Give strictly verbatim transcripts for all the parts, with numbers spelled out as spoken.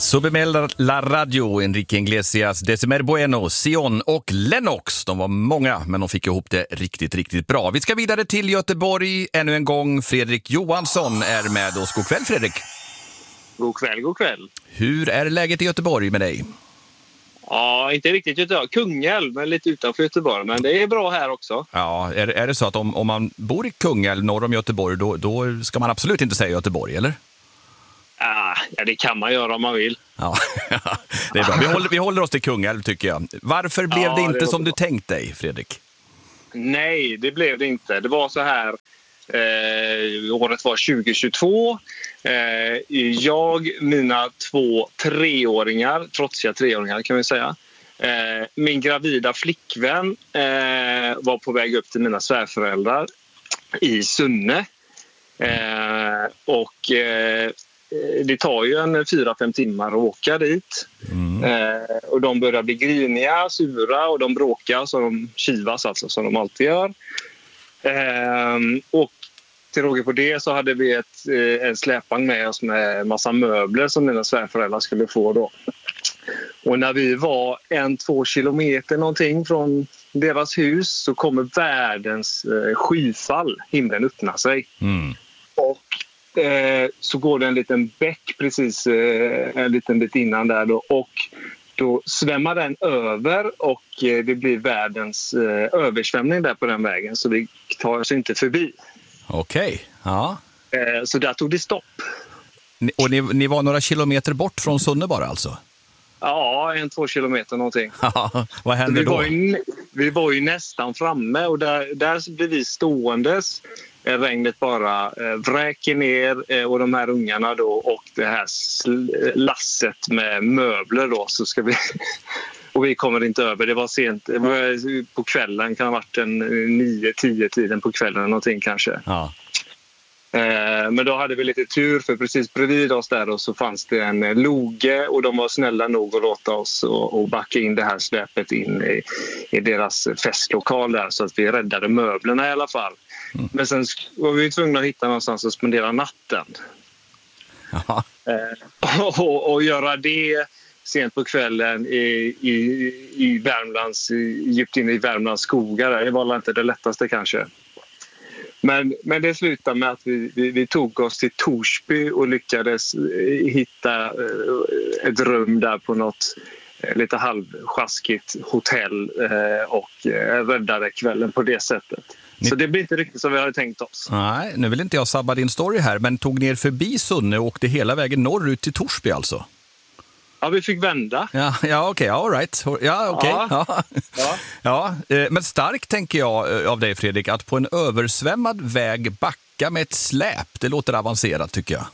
Subimel La Radio, Enrique Iglesias, Decimer Bueno, Sion och Lennox. De var många, men de fick ihop det riktigt, riktigt bra. Vi ska vidare till Göteborg ännu en gång. Fredrik Johansson är med oss. God kväll, Fredrik. God kväll, god kväll. Hur är läget i Göteborg med dig? Ja, inte riktigt Göteborg. Kungälv, men lite utanför Göteborg. Men det är bra här också. Ja, är, är det så att om, om man bor i Kungälv norr om Göteborg, då, då ska man absolut inte säga Göteborg, eller? Ah, ja, det kan man göra om man vill. Ja, det är bra. Vi håller, vi håller oss till Kungälv, tycker jag. Varför blev ja, det inte det som bra. du tänkt dig, Fredrik? Nej, det blev det inte. Det var så här... Eh, året var tjugo tjugotvå. Eh, jag, mina två treåringar, trotsiga treåringar kan vi säga. Eh, min gravida flickvän eh, var på väg upp till mina svärföräldrar i Sunne. Eh, och eh, det tar ju en fyra fem timmar att åka dit. Mm. Eh, och de börjar bli griniga, sura och de bråkar så de kivas alltså som de alltid gör. Eh, och till råga på det så hade vi ett, en släpvagn med oss med massa möbler som mina svärföräldrar skulle få då. Och när vi var en, två kilometer någonting från deras hus så kommer världens eh, skyfall. Himlen öppnar sig. Mm. Och eh, så går det en liten bäck precis eh, en liten bit innan där då. Och då svämmar den över och eh, det blir världens eh, översvämning där på den vägen. Så vi tar oss inte förbi. Okej, okay. Ja. Eh, så där tog det stopp. Ni, och ni, ni var några kilometer bort från Sunne bara alltså? Ja, en, två kilometer någonting. Ja, vad hände vi då? Var ju, vi var ju nästan framme och där, där blev vi ståendes. Regnet bara eh, vräker ner eh, och de här ungarna då och det här sl- lasset med möbler då så ska vi... Och vi kommer inte över, det var sent, det var på kvällen, kan ha varit en nio tio tiden på kvällen eller någonting kanske. Ja. Eh, men då hade vi lite tur för precis bredvid oss där och så fanns det en loge och de var snälla nog att låta oss och, och backa in det här släpet in i, i deras festlokal där så att vi räddade möblerna i alla fall. Mm. Men sen var vi tvungna att hitta någonstans att spendera natten. Ja. Eh, och, och göra det sent på kvällen i, i, i Värmlands, djupt inne i Värmlands skogar. Det var inte det lättaste kanske. Men, men det slutade med att vi, vi, vi tog oss till Torsby och lyckades hitta ett rum där på något lite halvsjaskigt hotell och räddade kvällen på det sättet. Ni... Så det blir inte riktigt som vi hade tänkt oss. Nej, nu vill inte jag sabba din story här, men tog ner förbi Sunne och åkte hela vägen norrut till Torsby alltså? Ja, vi fick vända. Ja, ja okej, okay, all right. Ja, okej. Okay. Ja. Ja. Ja. Ja, men starkt tänker jag av dig, Fredrik, att på en översvämmad väg backa med ett släp. Det låter avancerat, tycker jag.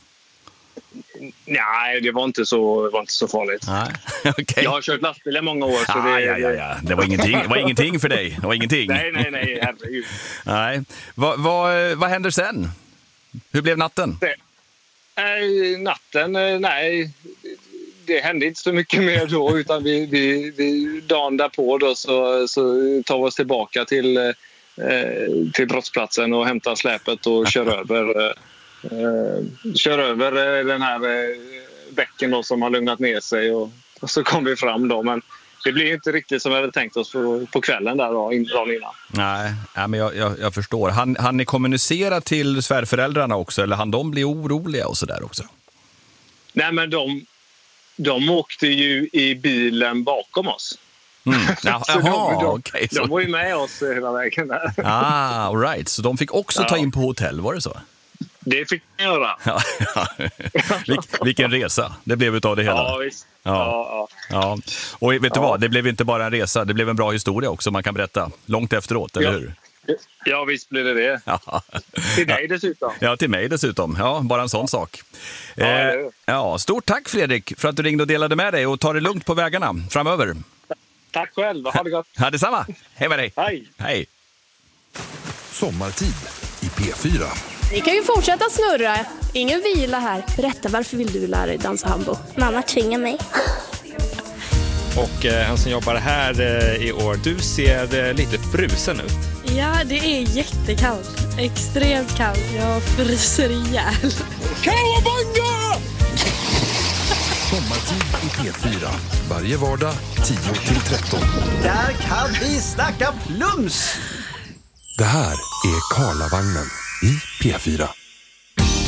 Nej, det var inte så, var inte så farligt. Nej. Okay. Jag har kört lastbil i många år. Så ah, det, ja, ja, ja. Det var ingenting, det var ingenting för dig. Det var ingenting. Nej, nej, nej. Herregud. Nej. Vad, vad, vad händer sen? Hur blev natten? Det, äh, natten, nej... Det hände inte så mycket mer då utan vi, vi, vi dagen därpå då så, så tar vi oss tillbaka till, eh, till brottsplatsen och hämtar släpet och kör över, eh, kör över den här eh, bäcken då som har lugnat ner sig och, och så kom vi fram då men det blir inte riktigt som jag hade tänkt oss på, på kvällen där då, dagen innan. Nej, ja, men jag, jag, jag förstår. Han, han ni kommunicera till svärföräldrarna också eller han de bli oroliga och sådär också? Nej men de De åkte ju i bilen bakom oss. Mm. Ja, så de, aha, de, okay, de var ju med oss hela vägen där. Ah, all right. Så de fick också ja. ta in på hotell, var det så? Det fick de göra. Ja, ja. Vil, vilken resa. Det blev utav det hela. Ja, visst. Ja. Ja, ja. ja. Och vet du ja. vad? Det blev inte bara en resa. Det blev en bra historia också man kan berätta. Långt efteråt, eller ja. hur? Ja, visst blir det det. Ja. Till dig dessutom. Ja, till mig dessutom. Ja, bara en sån ja. sak. Ja, eh, ja, stort tack Fredrik för att du ringde och delade med dig och ta det lugnt på vägarna framöver. Tack själv, ha det gott. Ja, detsamma. Hej med dig. Hej. Hej. Sommartid i P fyra. Ni kan ju fortsätta snurra. Ingen vila här. Berätta, varför vill du lära dig dansa hambo? Mamma tvingar mig. Och eh, han som jobbar här eh, i år, du ser eh, lite frusen ut. Ja, det är jättekallt. Extremt kallt. Jag fryser ihjäl. Kawabanga! Sommartid P fyra. Varje vardag tio till tretton. Där kan vi snacka plums! Det här är Karlavagnen i P fyra.